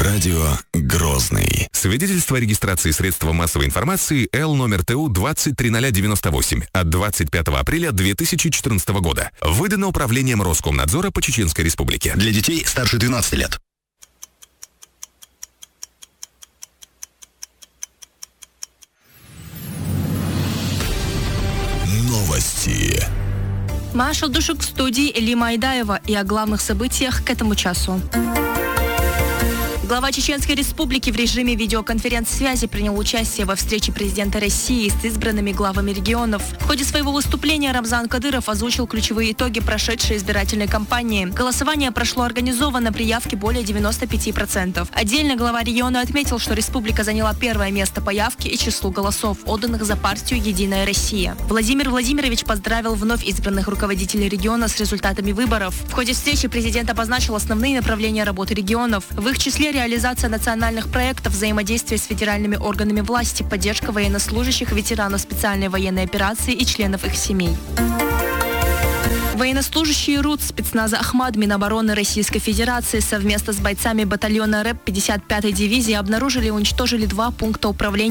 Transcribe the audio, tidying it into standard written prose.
Радио Грозный. Свидетельство о регистрации средства массовой информации Л номер ТУ 203098 от 25 апреля 2014 года. Выдано Управлением Роскомнадзора по Чеченской Республике. Для детей старше 12 лет. Новости. Маша Душук в студии Элима Айдаева и о главных событиях к этому часу. Глава Чеченской Республики в режиме видеоконференц-связи принял участие во встрече президента России с избранными главами регионов. В ходе своего выступления Рамзан Кадыров озвучил ключевые итоги прошедшей избирательной кампании. Голосование прошло организованно при явке более 95%. Отдельно глава региона отметил, что республика заняла первое место по явке и числу голосов, отданных за партию «Единая Россия». Владимир Владимирович поздравил вновь избранных руководителей региона с результатами выборов. В ходе встречи президент обозначил основные направления работы регионов. В их числе реализация национальных проектов, взаимодействие с федеральными органами власти, поддержка военнослужащих, ветеранов специальной военной операции и членов их семей. Военнослужащие РУД спецназа «Ахмад» Минобороны Российской Федерации совместно с бойцами батальона РЭП 55-й дивизии обнаружили и уничтожили 2 пункта управления